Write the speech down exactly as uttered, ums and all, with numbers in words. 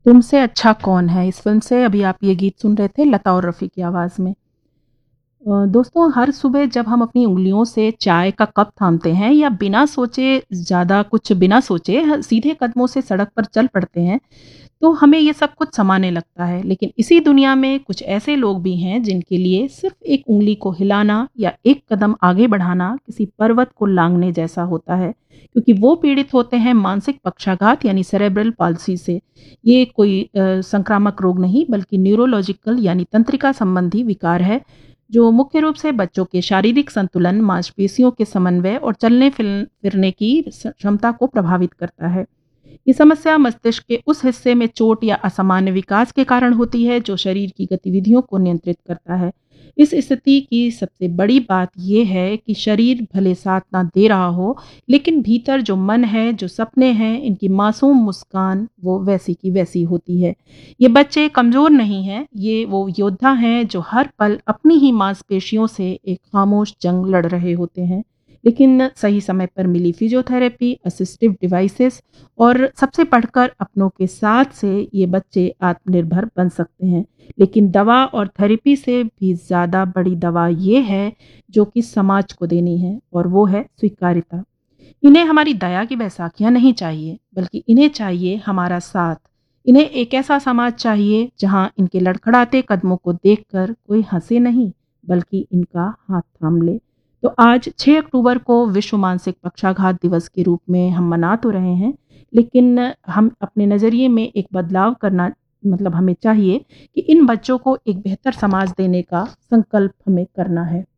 तुमसे अच्छा कौन है इस फिल्म से अभी आप ये गीत सुन रहे थे लता और रफ़ी की आवाज़ में। अ, दोस्तों, हर सुबह जब हम अपनी उँगलियों से चाय का कप थामते हैं या बिना सोचे ज़्यादा कुछ बिना सोचे ह सीधे कदमों से सड़क पर चल पड़ते हैं, तो हमें ये सब कुछ समाने लगता है। लेकिन इसी दुनिया में कुछ ऐसे लोग भी हैं जिनके लिए सिर्फ़ एक उँगली को हिलाना या एक कदम आगे बढ़ाना किसी पर्वत को लांघने जैसा होता है, क्योंकि वो पीड़ित होते हैं मानसिक पक्षाघात यानी सेरेब्रल पाल्सी से। ये कोई अ, संक्रामक रोग नहीं बल्कि न्यूरोलॉजिकल यानी तंत्रिका संबंधी विकार है, जो मुख्य रूप से बच्चों के शारीरिक संतुलन, मांसपेशियों के समन्वय और चलने फिल फिरने की स क्षमता को प्रभावित करता है। ये समस्या मस्तिष्क के उस हिस्से में चोट या असामान्य विकास के कारण होती है जो शरीर की गतिविधियों को नियंत्रित करता है। इस स्थिति की सबसे बड़ी बात यह है कि शरीर भले साथ ना दे रहा हो, लेकिन भीतर जो मन है, जो सपने हैं, इनकी मासूम मुस्कान वो वैसी की वैसी होती है। ये बच्चे कमज़ोर नहीं हैं, ये वो योद्धा हैं जो हर पल अपनी ही मांसपेशियों से एक खामोश जंग लड़ रहे होते हैं। लेकिन सही समय पर मिली फिजियोथेरेपी, असिस्टिव डिवाइसेस और सबसे पढ़कर अपनों के साथ से ये बच्चे आत्मनिर्भर बन सकते हैं। लेकिन दवा और थेरेपी से भी ज़्यादा बड़ी दवा ये है जो कि समाज को देनी है, और वो है स्वीकार्यता। इन्हें हमारी दया की बैसाखियाँ नहीं चाहिए, बल्कि इन्हें चाहिए हमारा साथ। इन्हें एक ऐसा समाज चाहिए जहाँ इनके लड़खड़ाते कदमों को देखकर कोई हँसे नहीं, बल्कि इनका हाथ थाम ले। तो आज छह अक्टूबर को विश्व मानसिक पक्षाघात दिवस के रूप में हम मना तो रहे हैं, लेकिन हम अपने नज़रिए में एक बदलाव करना मतलब हमें चाहिए कि इन बच्चों को एक बेहतर समाज देने का संकल्प हमें करना है।